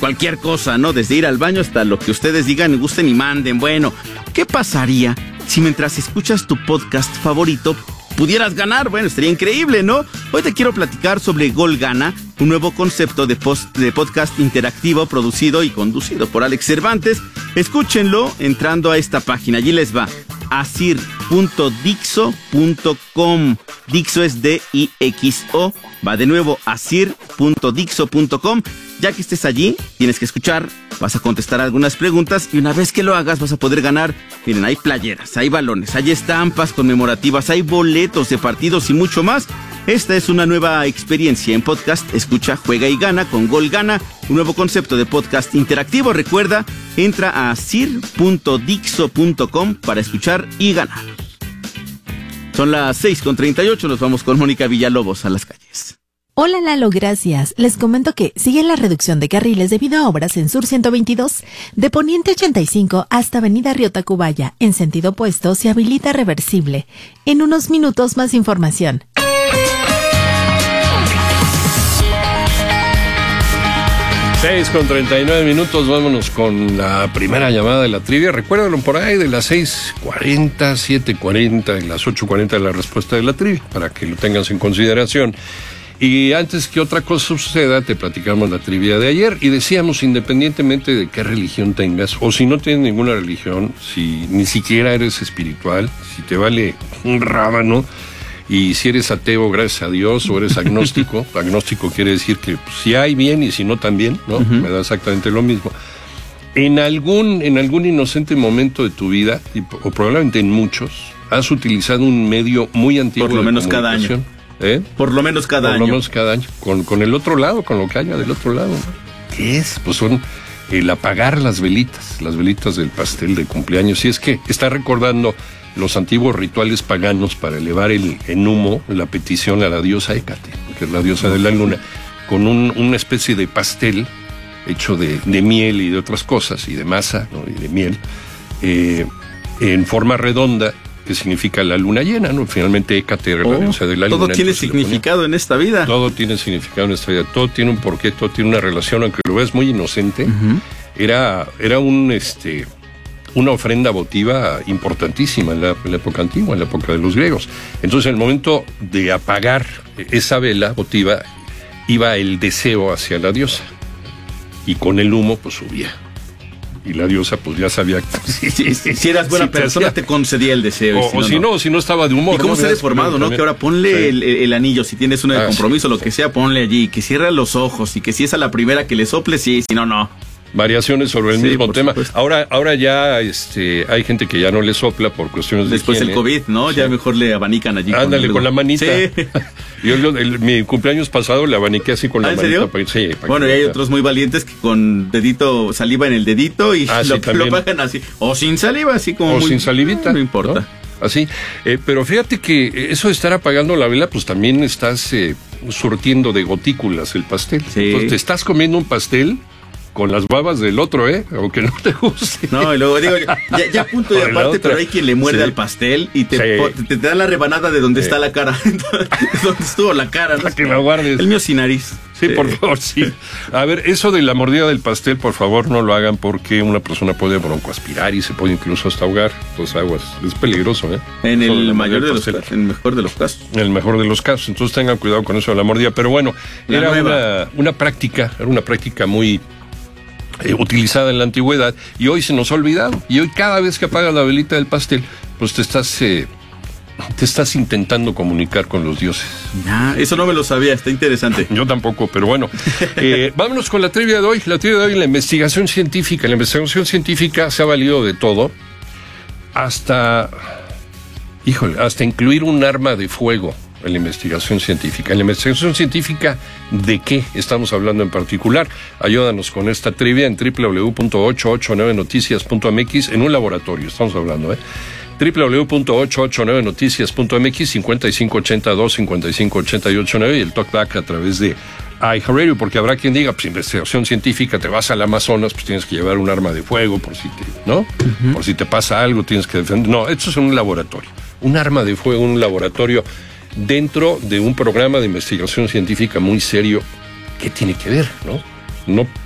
cualquier cosa, ¿no? Desde ir al baño hasta lo que ustedes digan, gusten y manden. Bueno, ¿qué pasaría si mientras escuchas tu podcast favorito pudieras ganar? Bueno, estaría increíble, ¿no? Hoy te quiero platicar sobre Gol Gana, un nuevo concepto de podcast interactivo producido y conducido por Alex Cervantes. Escúchenlo entrando a esta página. Allí les va. asir.dixo.com. Dixo es D-I-X-O. Va de nuevo, asir.dixo.com. Ya que estés allí, tienes que escuchar, vas a contestar algunas preguntas y una vez que lo hagas vas a poder ganar. Miren, hay playeras, hay balones, hay estampas conmemorativas, hay boletos de partidos y mucho más. Esta es una nueva experiencia en podcast. Escucha, juega y gana con Gol Gana, un nuevo concepto de podcast interactivo. Recuerda, entra a asir.dixo.com para escuchar y ganar. Son las 6:38, nos vamos con Mónica Villalobos a las calles. Hola Lalo, gracias. Les comento que sigue la reducción de carriles debido a obras en Sur 122, de Poniente 85 hasta Avenida Río Tacubaya. En sentido opuesto se habilita reversible. En unos minutos más información. Con 39 minutos, vámonos con la primera llamada de la trivia. Recuérdalo por ahí de las 6:40, 7:40 y las 8:40 de la respuesta de la trivia, para que lo tengas en consideración. Y antes que otra cosa suceda, te platicamos la trivia de ayer y decíamos, independientemente de qué religión tengas, o si no tienes ninguna religión, si ni siquiera eres espiritual, si te vale un rábano, y si eres ateo, gracias a Dios, o eres agnóstico, agnóstico quiere decir que pues, si hay bien y si no también, ¿no? Me da exactamente lo mismo. En algún inocente momento de tu vida, o probablemente en muchos, has utilizado un medio muy antiguo. Por lo menos cada año. Por lo menos cada año. Por lo menos cada año. Con el otro lado, con lo que haya del otro lado. ¿Qué es? Pues son el apagar las velitas del pastel de cumpleaños. Y es que está recordando los antiguos rituales paganos para elevar en humo la petición a la diosa Hécate, que es la diosa de la luna, con una especie de pastel hecho de miel y de otras cosas, y de masa, ¿no? Y de miel, en forma redonda, que significa la luna llena, ¿no? Finalmente Hécate era la diosa de la luna. Todo tiene significado en esta vida. Todo tiene significado en esta vida, todo tiene un porqué, todo tiene una relación, aunque lo veas muy inocente. Era una ofrenda votiva importantísima en la época antigua, en la época de los griegos. Entonces, en el momento de apagar esa vela votiva, iba el deseo hacia la diosa, y con el humo pues subía. Y la diosa pues ya sabía que si eras buena persona te concedía el deseo. O si no estaba de humor. Y cómo se ha deformado, ¿no? Que ahora ponle el anillo, si tienes uno de compromiso, lo que sea, ponle allí, que cierra los ojos, y que si es a la primera que le sople, sí, si no, no. Variaciones sobre el mismo tema. Ahora ya hay gente que ya no le sopla por cuestiones después de del COVID, ¿no? Sí. Ya mejor le abanican allí. Ándale, con la manita. Sí. Mi cumpleaños pasado le abaniqué así con la manita. ¿En serio? Bueno, y hay otros muy valientes que con dedito, saliva en el dedito y lo pagan así. O sin saliva, así como. O sin salivita. No importa. ¿No? Así. Pero fíjate que eso de estar apagando la vela, pues también estás surtiendo de gotículas el pastel. Sí. Entonces te estás comiendo un pastel con las babas del otro, aunque no te guste. No, y luego digo, ya punto y aparte, pero hay quien le muerde al pastel y te da la rebanada de donde está la cara, donde estuvo la cara, ¿no? Para que la guardes. El mío sin nariz. Sí, por favor, sí. A ver, eso de la mordida del pastel, por favor, no lo hagan, porque una persona puede broncoaspirar y se puede incluso hasta ahogar. Entonces, aguas, es peligroso, En el mejor de los casos. En el mejor de los casos. Entonces, tengan cuidado con eso de la mordida. Pero bueno, era una práctica muy utilizada en la antigüedad, y hoy se nos ha olvidado, y hoy cada vez que apagas la velita del pastel, pues te estás intentando comunicar con los dioses. Eso no me lo sabía, está interesante. Yo tampoco, pero bueno. Vámonos con la trivia de hoy. La trivia de hoy, la investigación científica. La investigación científica se ha valido de todo, hasta incluir un arma de fuego en la investigación científica. En la investigación científica, ¿de qué estamos hablando en particular? Ayúdanos con esta trivia en www.889noticias.mx, en un laboratorio estamos hablando, www.889noticias.mx, 5582-5588-9, y el talkback a través de iHeartRadio, porque habrá quien diga, pues investigación científica, te vas al Amazonas, pues tienes que llevar un arma de fuego por si por si te pasa algo, tienes que defender. No, esto es en un laboratorio. Un arma de fuego en un laboratorio dentro de un programa de investigación científica muy serio. ¿Qué tiene que ver, no? No